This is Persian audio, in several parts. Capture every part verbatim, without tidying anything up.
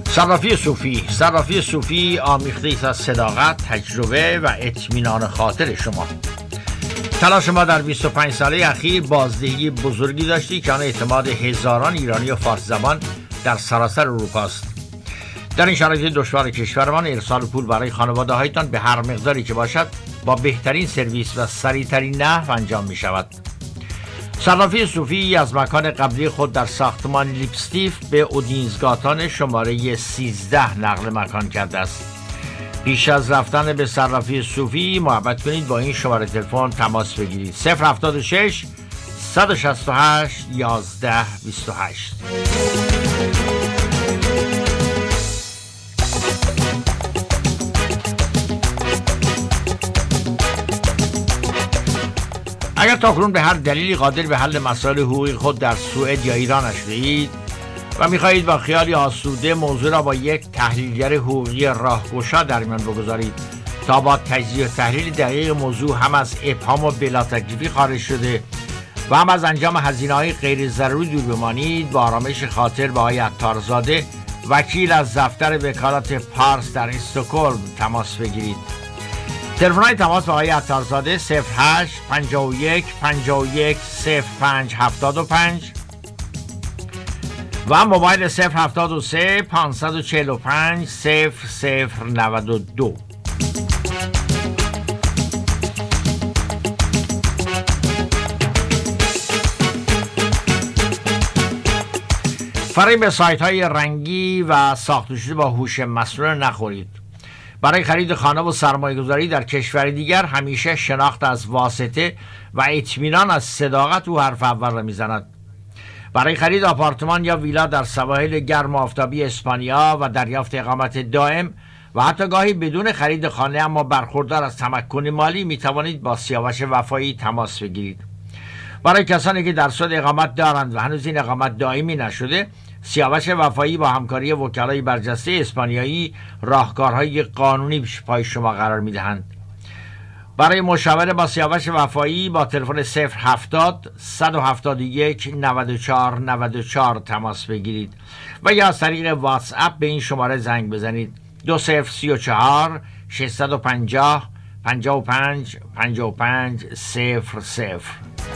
صرافی صوفی صرافی صوفی آمیخته است از صداقت، تجربه و اطمینان خاطر شما. تلاش ما در بیست و پنج ساله اخیر بازدهی بزرگی داشتی که آن اعتماد هزاران ایرانی و فارسی زبان در سراسر اروپا است. در این شرایط دشوار کشورمان ارسال پول برای خانواده هایتان به هر مقداری که باشد با بهترین سرویس و سریعترین نحو انجام می شود. صرافی صوفی از مکان قبلی خود در ساختمان لیپستیف به اودینزگاتان شماره سیزده نقل مکان کرده است. پیش از رفتن به صرافی صوفی محبت کنید با این شماره تلفن تماس بگیرید: صفر هفتاد و شش صد و شصت و هشت یازده بیست و هشت. اگر تاکنون به هر دلیلی قادر به حل مسائل حقوقی خود در سوئد یا ایران نشدید و می‌خواهید با خیالی آسوده موضوع را با یک تحلیلگر حقوقی راهگشا در میان بگذارید تا با تجزیه و تحلیل دقیق موضوع هم از ابهام و بلا تکلیفی خارج شده و هم از انجام هزینه‌های غیر ضروری دور بمانید، با آرامش خاطر با آقای عطارزاده وکیل از دفتر وکالت پارس در استکهلم تماس بگیرید. تلفن‌های تماس با آقای عطارزاده صفر هشت پنجاه و یک پنجاه و یک صفر پنج هفتاد و پنج و موبایل صفر هفتاد و سه پانصد و چهل و پنج صفر صفر نود و دو. فریب سایت‌های رنگی و ساخته شده با هوش مصنوعی نخورید. برای خرید خانه و سرمایه‌گذاری در کشور دیگر همیشه شناخت از واسطه و اطمینان از صداقت او حرف اول را میزند. برای خرید آپارتمان یا ویلا در سواحل گرم و آفتابی اسپانیا و دریافت اقامت دائم و حتی گاهی بدون خرید خانه اما برخوردار از تمکن مالی می توانید با سیاوش وفایی تماس بگیرید. برای کسانی که در سوئد اقامت دارند و هنوز این اقامت دائمی نشده، سیاوش وفایی با همکاری وکلای برجسته اسپانیایی راهکارهای قانونی پای شما قرار می‌دهند. برای مشاوره با سیاوش وفایی با تلفن صفر هفتاد صد و هفتاد و یک نود و چهار نود و چهار تماس بگیرید و یا از طریق واتس اپ به این شماره زنگ بزنید: دو صفر سی و چهار ششصد و پنجاه پنجاه و پنج پنجاه و پنج صفر صفر.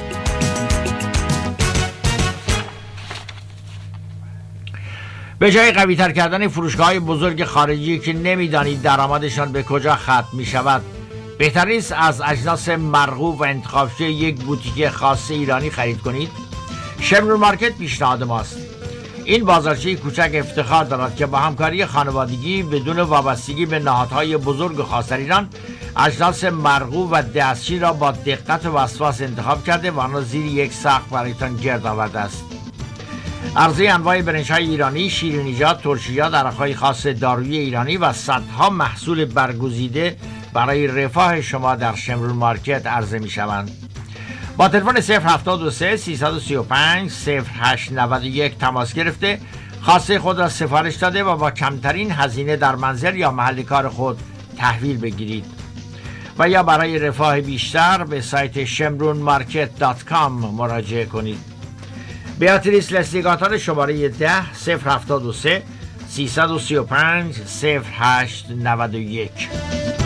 به جای قوی تر کردن فروشگاه‌های بزرگ خارجی که نمیدانید درآمدشان به کجا ختم می شود، بهتر نیست از اجناس مرغوب و انتخاب شده یک بوتیک خاص ایرانی خرید کنید؟ شمرون مارکت پیشنهاد ماست. این بازارچه کوچک افتخار دارد که با همکاری خانوادگی بدون وابستگی به نهادهای بزرگ و خاص در ایران اجناس مرغوب و دستشویی را با دقت و وسواس انتخاب کرده و آن را زیر یک سقف برایتان گرد آورده است. عرضه انواع برنج‌های ایرانی، شیرینیجات، ترشیجات، عرق‌های خاص دارویی ایرانی و صدها محصول برگزیده برای رفاه شما در شمرون مارکت عرضه می‌شوند. با تلفن صفر هفتاد و سه سیصد و سی و پنج صفر هشت نود و یک تماس گرفته خواسته خود را سفارش داده و با کمترین هزینه در منزل یا محل کار خود تحویل بگیرید و یا برای رفاه بیشتر به سایت شمرون مارکت دات کام مراجعه کنید. بیاتریس لستیگاتان شماره ده صفر هفتاد و سه سیصد و سی و پنج صفر هشت نود و یک.